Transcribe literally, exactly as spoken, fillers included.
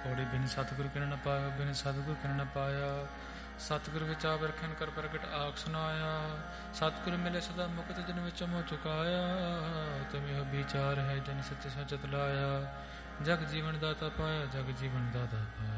ਪੌੜੀ ਬਿਨ ਸਤਿਗੁਰ ਕਿਨ ਨ ਪਾਇਆ, ਬਿਨ ਸਤਿਗੁਰ ਕਿਨ ਨ ਪਾਇਆ। ਸਤਿਗੁਰ ਵਿੱਚ ਆਪ ਰਖਣ ਕਰ ਪ੍ਰਗਟ ਆਖ ਸੁਨਾਇਆ। ਸਤਿਗੁਰ ਮਿਲੇ ਸਦਾ ਮੁਕਤ ਜਨ ਵਿੱਚ ਮੋਹ ਚੁਕਾਇਆ। ਤੁਮ ਇਹੋ ਵਿਚਾਰ ਹੈ ਜਨ ਸੱਚ ਸਚਤ ਲਾਇਆ। ਜਗ ਜੀਵਨ ਦਾਤਾ ਪਾਇਆ, ਜਗ ਜੀਵਨ ਦਾਤਾ ਪਾਇਆ।